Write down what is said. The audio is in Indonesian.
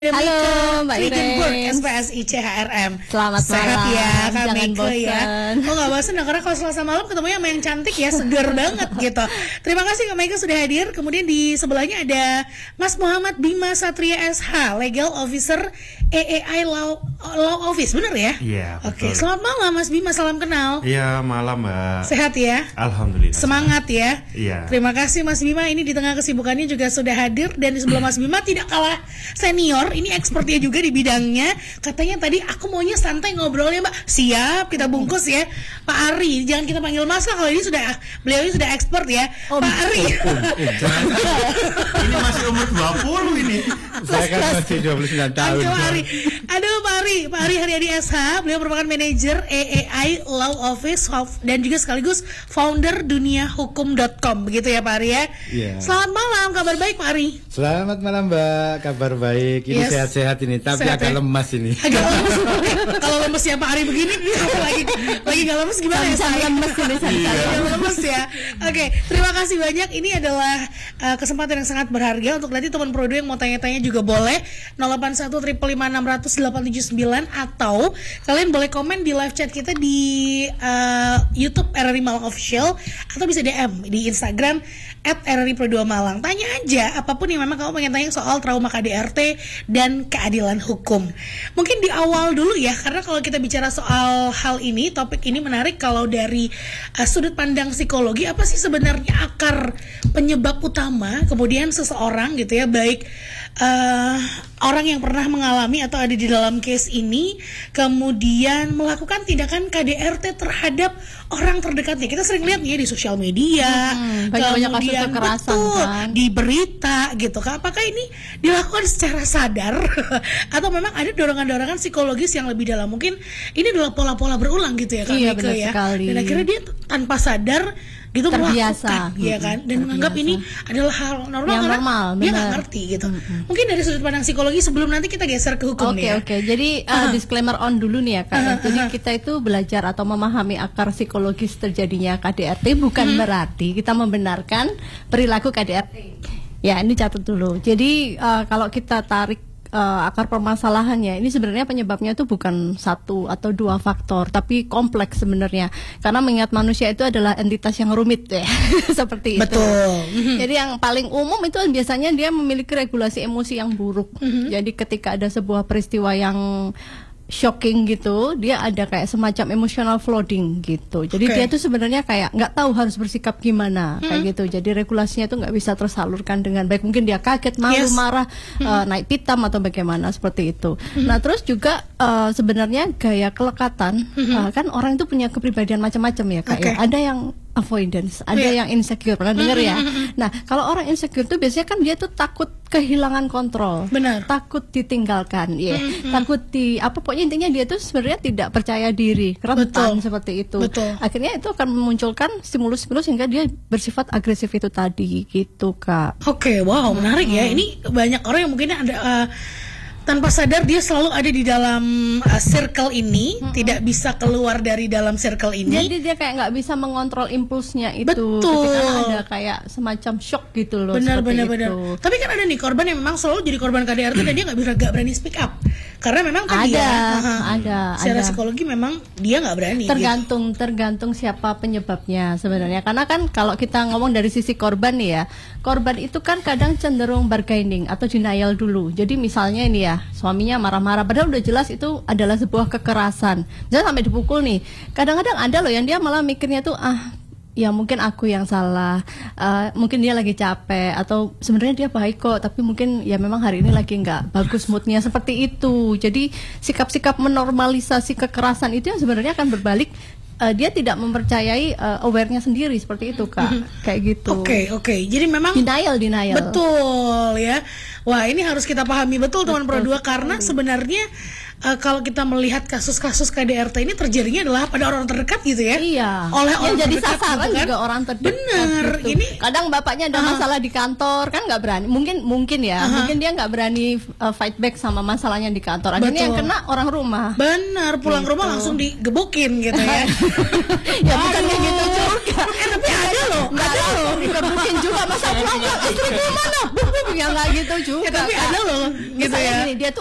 Halo Mbak Iren, SPSI CHRM. Selamat sehat malam. Ya Kak Jangan Mika bosan. ya. Oh gak bosan ya, karena kalau Selasa malam ketemunya sama yang cantik ya, segar banget gitu. Terima kasih Kak Mika sudah hadir. Kemudian di sebelahnya ada Mas Muhammad Bima Satria SH, Legal Officer EEI Law Office, bener ya? Iya, Oke, betul. selamat malam Mas Bima, salam kenal. Iya, malam Mbak. Sehat ya? Alhamdulillah. Semangat ya. Iya. Terima kasih Mas Bima, ini di tengah kesibukannya juga sudah hadir. Dan di sebelah Mas Bima tidak kalah senior, ini expertnya juga di bidangnya. Katanya tadi aku maunya santai ngobrolnya Mbak. Siap, kita bungkus ya. Pak Ari, jangan kita panggil Mas lah, kalau ini beliau ini sudah expert ya. Pak Ari. Ini masih umur 20 ini. Saya kan masih 29 tahun. Pak Ari. Aduh Pak Ari Haryadi SH, beliau merupakan manajer EEI Law Office dan juga sekaligus founder duniahukum.com, begitu ya Pak Ari ya. Iya. Selamat malam, kabar baik Pak Ari. Selamat malam Mbak, kabar baik. Ini Yes. sehat-sehat ini, tapi Sehat, agak ya? lemas ini. Agak lemes. Kalau lemes ya Pak Ari begini, lagi gak lemes gimana ya? Sam-sam saya? lemes ini, sam-sam. Iya, lemes ya. Oke, terima kasih banyak. Ini adalah kesempatan yang sangat berharga untuk nanti teman Prodo yang mau tanya-tanya juga boleh 081 556 879 atau kalian boleh komen di live chat kita di YouTube RRI Malang Official atau bisa DM di Instagram @RRI Pro 2 Malang. Tanya aja apapun yang memang kamu pengen tanya soal trauma KDRT dan keadilan hukum. Mungkin di awal dulu ya, karena kalau kita bicara soal hal ini, topik ini menarik. Kalau dari sudut pandang psikologi, apa sih sebenarnya akar penyebab utama kemudian seseorang gitu ya, baik orang yang pernah mengalami atau ada di dalam case ini kemudian melakukan tindakan KDRT terhadap orang terdekatnya. Kita sering lihat nih ya di sosial media, banyak kasus kemudian kekerasan, betul kan? di berita gitu kan. Apakah ini dilakukan secara sadar atau memang ada dorongan-dorongan psikologis yang lebih dalam? Mungkin ini adalah pola-pola berulang gitu ya Kak Iya, Mika benar ya. sekali. Dan akhirnya dia tanpa sadar gitu Terbiasa. melakukan, ya kan, dan menganggap ini adalah hal normal Yang karena normal, dia benar. nggak ngerti gitu. Mungkin dari sudut pandang psikologi sebelum nanti kita geser ke hukum nih ya. Oke. Jadi disclaimer on dulu nih ya Kak. Jadi kita itu belajar atau memahami akar psikologis terjadinya KDRT bukan berarti kita membenarkan perilaku KDRT. Ya, ini catat dulu. Jadi kalau kita tarik akar permasalahannya, ini sebenarnya penyebabnya itu bukan satu atau dua faktor, tapi kompleks sebenarnya. Karena mengingat manusia itu adalah entitas yang rumit ya, seperti itu. Betul. Jadi yang paling umum itu biasanya dia memiliki regulasi emosi yang buruk. Jadi ketika ada sebuah peristiwa yang shocking gitu, dia ada kayak semacam emotional flooding gitu. Jadi Oke. dia tuh sebenarnya kayak nggak tahu harus bersikap gimana kayak gitu. Jadi regulasinya tuh nggak bisa tersalurkan dengan baik. Mungkin dia kaget, malu, Yes. marah, naik pitam atau bagaimana seperti itu. Nah terus juga sebenarnya gaya kelekatan, kan orang itu punya kepribadian macam-macam ya Kak. Oke. Ya. Ada yang avoidance, ada Iya. yang insecure, pernah dengar ya? Nah kalau orang insecure tuh biasanya kan dia tuh takut kehilangan kontrol, Benar. takut ditinggalkan, ya, takut pokoknya intinya dia tuh sebenarnya tidak percaya diri, rentan Betul. seperti itu. Betul. Akhirnya itu akan memunculkan stimulus-stimulus sehingga dia bersifat agresif itu tadi, gitu Kak. Oke, wow, menarik ya. Ini banyak orang yang mungkin ada tanpa sadar dia selalu ada di dalam circle ini, tidak bisa keluar dari dalam circle ini. Jadi dia kayak nggak bisa mengontrol impulsnya itu, Betul. ketika ada kayak semacam shock gitu loh. Benar. seperti itu. Tapi kan ada nih korban yang memang selalu jadi korban KDRT dan dia nggak berani speak up karena memang tadi Ada. secara psikologi memang dia nggak berani. Tergantung siapa penyebabnya sebenarnya. Karena kan kalau kita ngomong dari sisi korban nih ya, korban itu kan kadang cenderung bargaining atau denial dulu. Jadi misalnya ini ya, suaminya marah-marah padahal udah jelas itu adalah sebuah kekerasan. Jangan sampai dipukul nih. Kadang-kadang ada loh yang dia malah mikirnya tuh ya mungkin aku yang salah, mungkin dia lagi capek atau sebenarnya dia baik kok, tapi mungkin ya memang hari ini lagi nggak bagus moodnya, seperti itu. Jadi sikap-sikap menormalisasi kekerasan itu yang sebenarnya akan berbalik, dia tidak mempercayai aware-nya sendiri, seperti itu Kak, kayak gitu. Oke. Jadi memang Denial. betul ya. Wah, ini harus kita pahami betul teman Pro 2 karena sebenarnya kalau kita melihat kasus-kasus KDRT ini terjadinya adalah pada orang terdekat gitu ya. Iya. Oleh yang orang jadi terdekat sasaran gitu kan. juga orang terdekat. Bener. gitu. Ini Kadang bapaknya ada masalah di kantor kan nggak berani. Mungkin ya. Mungkin dia nggak berani fight back sama masalahnya di kantor. Akhirnya yang Betul. kena orang rumah. benar, pulang Gitu. rumah langsung digebukin gitu ya. Ya bukan kayak gitu juga. Tapi ada loh. Ada loh. Digebukin juga masa pulang istriku mana? Buk, ya nggak gitu juga. Tapi Kak. ada loh gitu Misalnya ya. gini, dia tuh